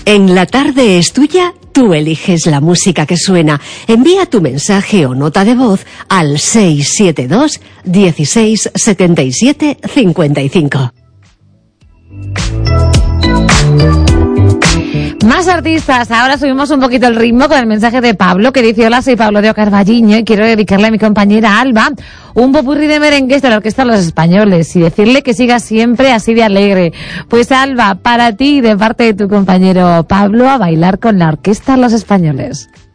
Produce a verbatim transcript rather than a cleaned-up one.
En La Tarde es Tuya, tú eliges la música que suena. Envía tu mensaje o nota de voz al seis siete dos, dieciséis, setenta y siete, cincuenta y cinco. Más artistas, ahora subimos un poquito el ritmo con el mensaje de Pablo, que dice: hola, soy Pablo de Carballiño y quiero dedicarle a mi compañera Alba un popurrí de merengues de la Orquesta Los Españoles y decirle que siga siempre así de alegre. Pues Alba, para ti, de parte de tu compañero Pablo, a bailar con la Orquesta Los Españoles.